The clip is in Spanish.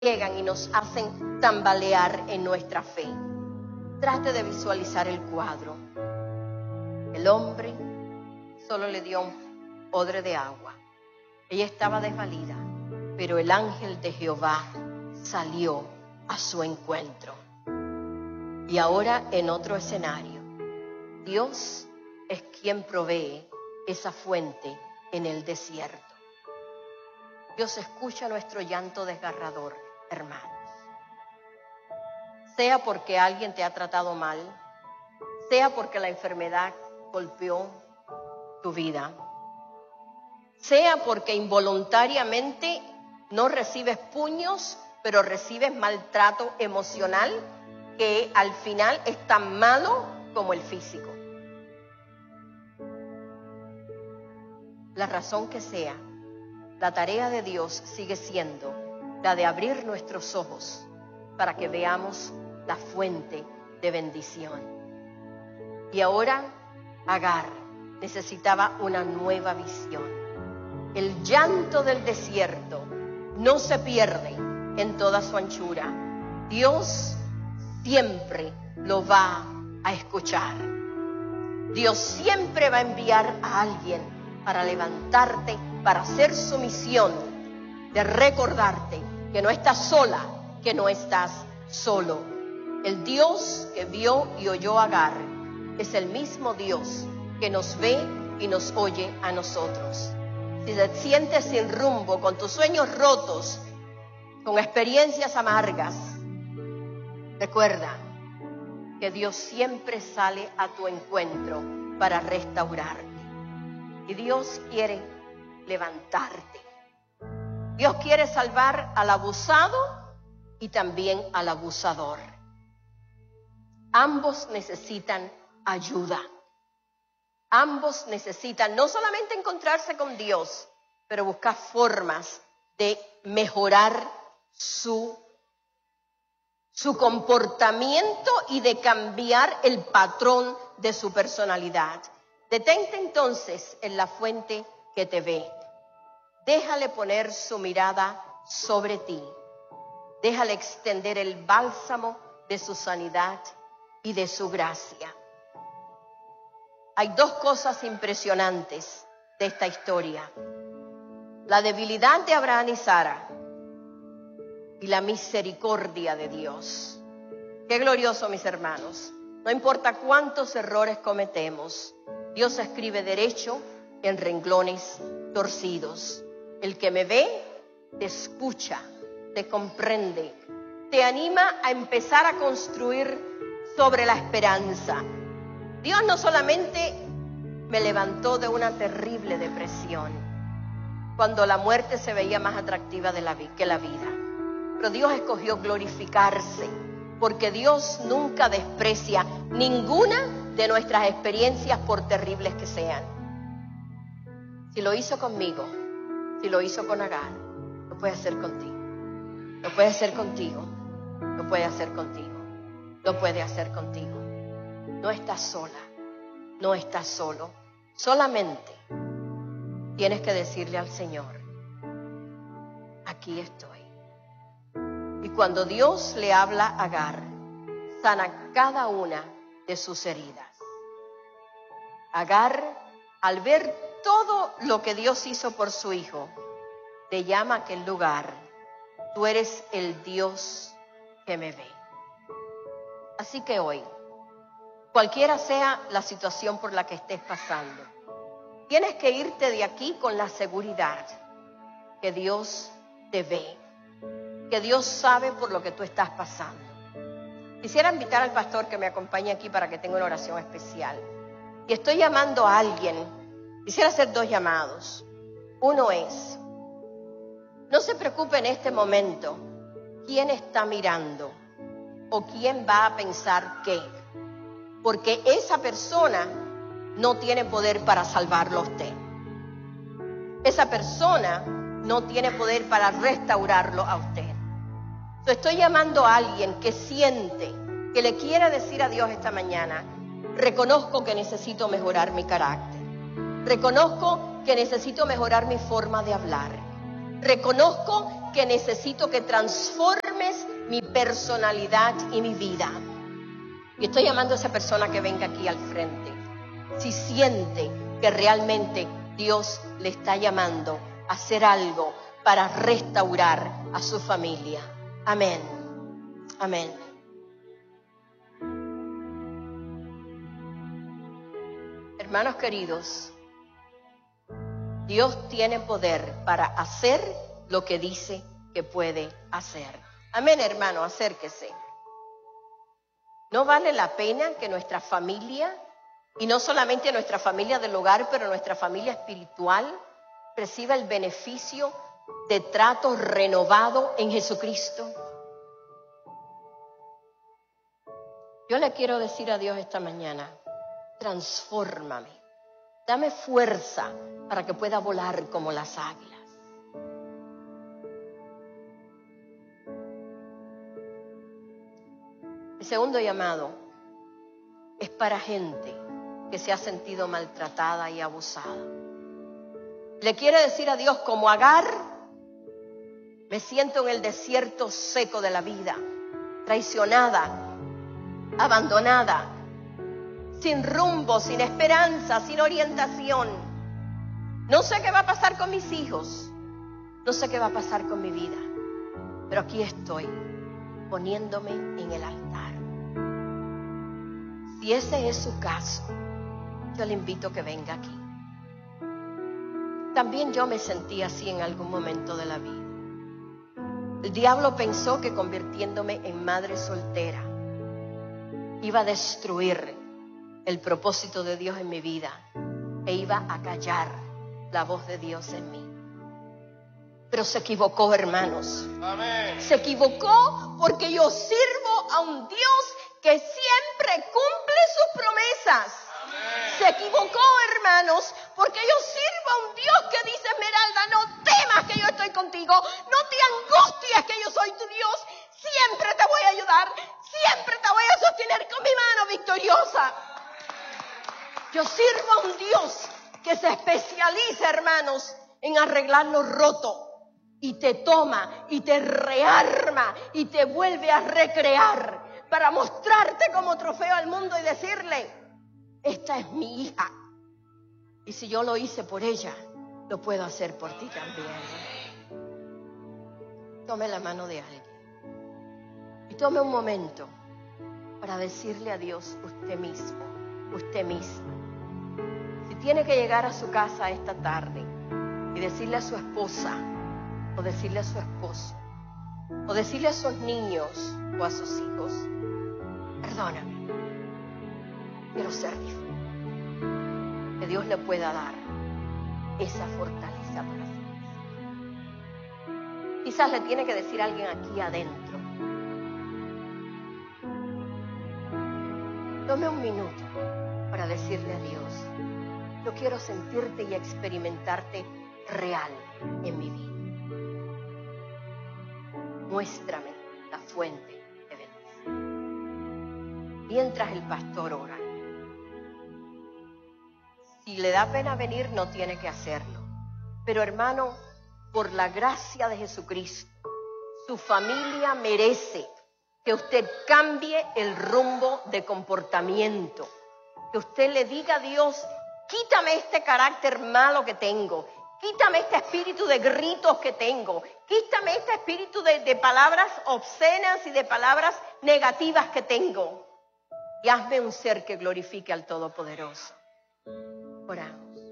llegan y nos hacen tambalear en nuestra fe. Trate de visualizar el cuadro. El hombre solo le dio un odre de agua. Ella estaba desvalida, pero el ángel de Jehová salió a su encuentro. Y ahora en otro escenario, Dios es quien provee esa fuente en el desierto. Dios escucha nuestro llanto desgarrador, hermanos. Sea porque alguien te ha tratado mal, sea porque la enfermedad golpeó tu vida, sea porque involuntariamente no recibes puños, pero recibes maltrato emocional que al final es tan malo como el físico. La razón que sea, la tarea de Dios sigue siendo la de abrir nuestros ojos para que veamos la fuente de bendición. Y ahora Agar necesitaba una nueva visión. El llanto del desierto no se pierde en toda su anchura. Dios siempre lo va a escuchar. Dios siempre va a enviar a alguien para levantarte, para hacer su misión de recordarte que no estás sola, que no estás solo. El Dios que vio y oyó a Agar es el mismo Dios que nos ve y nos oye a nosotros. Si te sientes sin rumbo, con tus sueños rotos, con experiencias amargas, recuerda que Dios siempre sale a tu encuentro para restaurarte. Y Dios quiere levantarte. Dios quiere salvar al abusado y también al abusador. Ambos necesitan ayuda. Ambos necesitan no solamente encontrarse con Dios, pero buscar formas de mejorar su comportamiento y de cambiar el patrón de su personalidad. Detente entonces en la fuente que te ve. Déjale poner su mirada sobre ti. Déjale extender el bálsamo de su sanidad y de su gracia. Hay dos cosas impresionantes de esta historia: la debilidad de Abraham y Sara y la misericordia de Dios. Qué glorioso, mis hermanos. No importa cuántos errores cometemos, Dios escribe derecho en renglones torcidos. El que me ve, te escucha, te comprende, te anima a empezar a construir sobre la esperanza. Dios no solamente me levantó de una terrible depresión, cuando la muerte se veía más atractiva que la vida, pero Dios escogió glorificarse, porque Dios nunca desprecia ninguna de nuestras experiencias, por terribles que sean. Si lo hizo conmigo, si lo hizo con Agar, lo puede hacer contigo. Lo puede hacer contigo. Lo puede hacer contigo. Lo puede hacer contigo. No estás sola, no estás solo. Solamente tienes que decirle al Señor: aquí estoy. Y cuando Dios le habla a Agar, sana cada una de sus heridas. Agar, al ver todo lo que Dios hizo por su hijo, le llama a aquel lugar: tú eres el Dios que me ve. Así que hoy, cualquiera sea la situación por la que estés pasando, tienes que irte de aquí con la seguridad que Dios te ve, que Dios sabe por lo que tú estás pasando. Quisiera invitar al pastor que me acompañe aquí para que tenga una oración especial. Y estoy llamando a alguien. Quisiera hacer dos llamados. Uno es: no se preocupe en este momento quién está mirando o quién va a pensar qué, porque esa persona no tiene poder para salvarlo a usted. Esa persona no tiene poder para restaurarlo a usted. Estoy llamando a alguien que siente, que le quiera decir a Dios esta mañana: reconozco que necesito mejorar mi carácter. Reconozco que necesito mejorar mi forma de hablar. Reconozco que necesito que transformes mi personalidad y mi vida. Y estoy llamando a esa persona que venga aquí al frente. Si siente que realmente Dios le está llamando a hacer algo para restaurar a su familia. Amén. Amén. Hermanos queridos, Dios tiene poder para hacer lo que dice que puede hacer. Amén, hermano, acérquese. ¿No vale la pena que nuestra familia, y no solamente nuestra familia del hogar, pero nuestra familia espiritual, reciba el beneficio de trato renovado en Jesucristo? Yo le quiero decir a Dios esta mañana, transfórmame, dame fuerza para que pueda volar como las águilas. El segundo llamado es para gente que se ha sentido maltratada y abusada. Le quiere decir a Dios, como Agar, me siento en el desierto seco de la vida, traicionada, abandonada, sin rumbo, sin esperanza, sin orientación. No sé qué va a pasar con mis hijos, no sé qué va a pasar con mi vida, pero aquí estoy, poniéndome en el altar. Si ese es su caso, yo le invito a que venga aquí. También yo me sentí así en algún momento de la vida. El diablo pensó que convirtiéndome en madre soltera iba a destruir el propósito de Dios en mi vida e iba a callar la voz de Dios en mí. Pero se equivocó, hermanos. Amén. Se equivocó porque yo sirvo a un Dios que siempre cumple sus promesas. Amén. Se equivocó, hermanos, porque yo sirvo a un Dios que dice, Esmeralda, no temas que yo estoy contigo, no te angusties que yo soy tu Dios, siempre te voy a ayudar, siempre te voy a sostener con mi mano victoriosa. Yo sirvo a un Dios que se especializa, hermanos, en arreglar lo roto. Y te toma y te rearma y te vuelve a recrear para mostrarte como trofeo al mundo y decirle, esta es mi hija. Y si yo lo hice por ella, lo puedo hacer por ti también. Tome la mano de alguien y tome un momento para decirle a Dios, usted mismo, usted misma. Si tiene que llegar a su casa esta tarde y decirle a su esposa, o decirle a su esposo, o decirle a sus niños o a sus hijos, perdóname, quiero ser diferente. Que Dios le pueda dar esa fortaleza para sí. Quizás le tiene que decir a alguien aquí adentro. Tome un minuto para decirle a Dios, yo quiero sentirte y experimentarte real en mi vida. Muéstrame la fuente de bendición. Mientras el pastor ora. Si le da pena venir, no tiene que hacerlo. Pero hermano, por la gracia de Jesucristo, su familia merece que usted cambie el rumbo de comportamiento. Que usted le diga a Dios, quítame este carácter malo que tengo. Quítame este espíritu de gritos que tengo. Quítame este espíritu de palabras obscenas y de palabras negativas que tengo. Y hazme un ser que glorifique al Todopoderoso. Oramos.